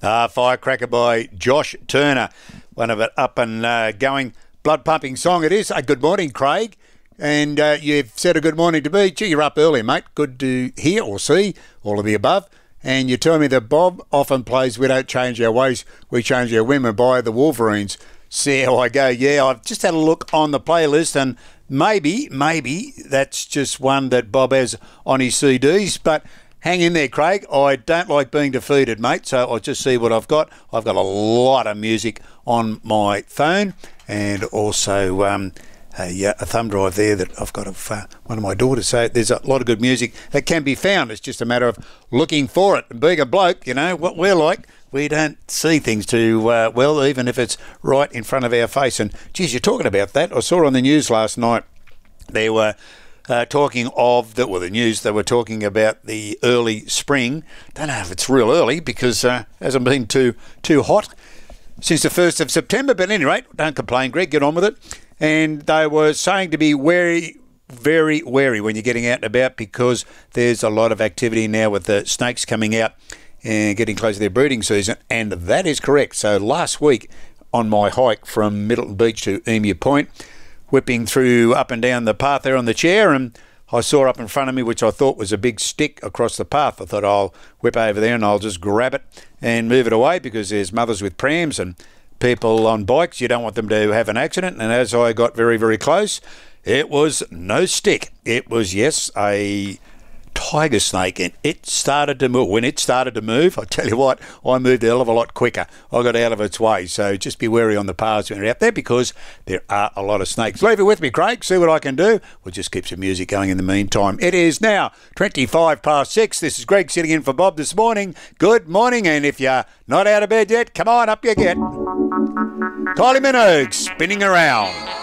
Firecracker by Josh Turner. One of it up and going, blood-pumping song it is. Good morning, Craig. And you've said a good morning to me. Gee, you're up early, mate. Good to hear or see all of the above. And you tell me that Bob often plays We Don't Change Our Ways, We Change Our Women by the Wolverines. See how I go. Yeah, I've just had a look on the playlist and maybe that's just one that Bob has on his CDs. But hang in there, Craig. I don't like being defeated, mate, so I'll just see what I've got. I've got a lot of music on my phone and also a thumb drive there that I've got of one of my daughters. So there's a lot of good music that can be found. It's just a matter of looking for it. And being a bloke, you know, what we're like, we don't see things too well, even if it's right in front of our face. And, geez, you're talking about that. I saw on the news last night they were talking of the news. They were talking about the early spring. Don't know if it's real early because it hasn't been too hot since the 1st of September. But at any rate, don't complain, Greg. Get on with it. And they were saying to be very, very wary when you're getting out and about because there's a lot of activity now with the snakes coming out and getting close to their breeding season. And that is correct. So last week on my hike from Middleton Beach to Emu Point, whipping through up and down the path there on the chair, and I saw up in front of me, which I thought was a big stick across the path. I thought I'll whip over there and I'll just grab it and move it away because there's mothers with prams and people on bikes. You don't want them to have an accident. And as I got very, very close, it was no stick. It was, yes, a tiger snake, and it started to move. When it started to move, I tell you what, I moved a hell of a lot quicker. I got out of its way. So just be wary on the paths when you're out there because there are a lot of snakes. Leave it with me, Craig. See what I can do. We'll just keep some music going in the meantime. It is now 6:25. This is Greg sitting in for Bob this morning. Good morning, and if you're not out of bed yet, come on, up you get. Kylie Minogue, Spinning Around.